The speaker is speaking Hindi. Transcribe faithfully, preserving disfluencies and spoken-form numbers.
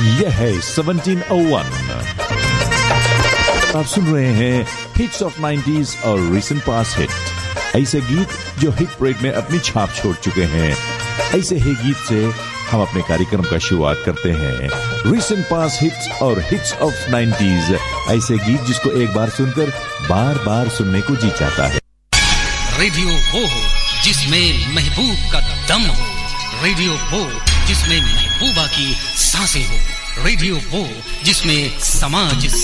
यह है सत्रह सौ एक। आप सुन रहे हैं हिट्स ऑफ नाइंटीज़ और रीसेंट पास हिट, ऐसे गीत जो हिट परेड में अपनी छाप छोड़ चुके हैं। ऐसे ही गीत से हम अपने कार्यक्रम का शुरुआत करते हैं। रीसेंट पास हिट्स और हिट्स ऑफ नाइंटीज़, ऐसे गीत जिसको एक बार सुनकर बार बार सुनने को जी चाहता है। रेडियो वो हो जिसमें महबूब का दम हो, रेडियो वो जिसमें महबूबा की सांसें हो, रेडियो वो जिसमें समाज